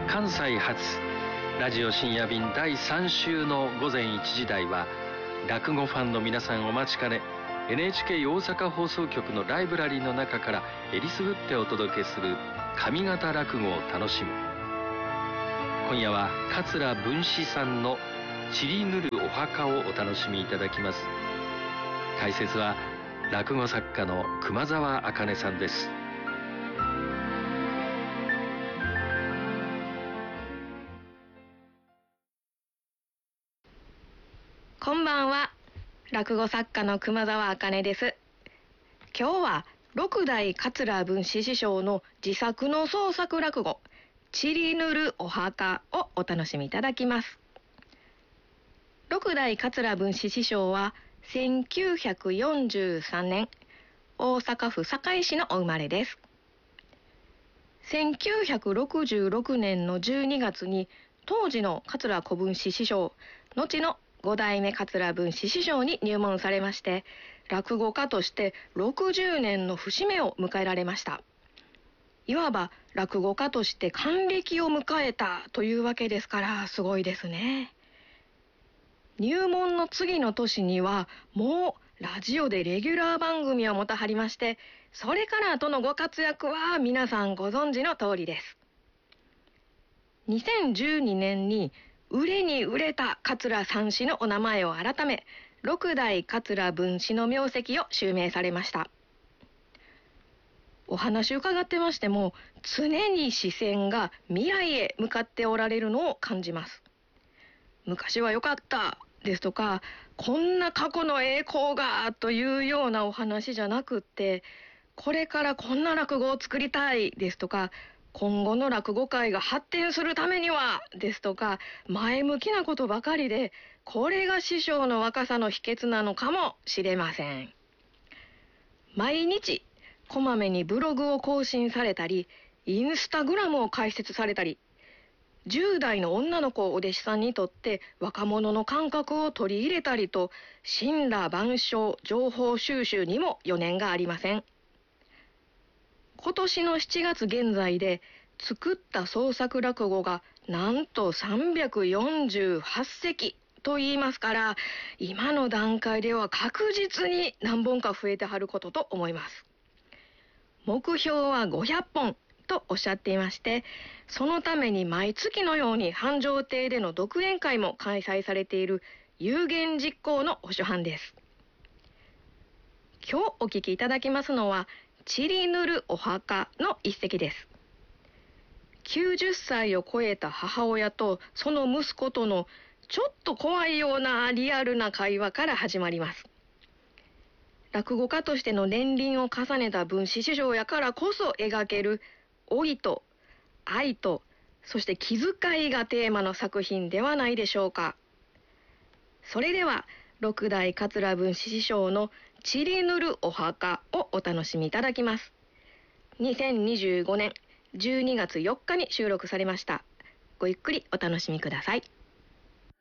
関西発ラジオ深夜便第3週の午前1時台は、落語ファンの皆さんお待ちかね、 NHK 大阪放送局のライブラリーの中からえりすぐってお届けする上方落語を楽しむ。今夜は桂文枝さんの散りぬるお墓をお楽しみいただきます。解説は落語作家の熊沢茜さんです。 こんばんは、落語作家の熊沢茜です。今日は六代桂文枝師匠の自作の創作落語散りぬるお墓をお楽しみいただきます。六代桂文枝師匠は1943年大阪府堺市のお生まれです。1966年の12月に当時の桂小文枝師匠、後の五代目桂文枝師匠に入門されまして、落語家として60年の節目を迎えられました。いわば落語家として還暦を迎えたというわけですから、すごいですね。入門の次の年にはもうラジオでレギュラー番組を持たはりまして、それから後のご活躍は皆さんご存知の通りです。2012年に売れに売れた桂三枝のお名前を改め、六代桂文枝の名跡を襲名されました。お話伺ってましても、常に視線が未来へ向かっておられるのを感じます。昔は良かったですとか、こんな過去の栄光がというようなお話じゃなくって、これからこんな落語を作りたいですとか、今後の落語界が発展するためにはですとか、前向きなことばかりで、これが師匠の若さの秘訣なのかもしれません。毎日こまめにブログを更新されたり、インスタグラムを開設されたり、10代の女の子をお弟子さんにとって若者の感覚を取り入れたりと、森羅万象、情報収集にも余念がありません。今年の7月現在で作った創作落語がなんと348席と言いますから、今の段階では確実に何本か増えてはることと思います。目標は500本とおっしゃっていまして、そのために毎月のように繁盛亭での独演会も開催されている有言実行のお師範です。今日お聞きいただきますのは散りぬるお墓の一席です。90歳を超えた母親とその息子とのちょっと怖いようなリアルな会話から始まります。落語家としての年輪を重ねた文枝師匠やからこそ描ける老いと愛と、そして気遣いがテーマの作品ではないでしょうか。それでは六代桂文枝師匠の散りぬるお墓をお楽しみいただきます。2025年12月4日に収録されました。ごゆっくりお楽しみください。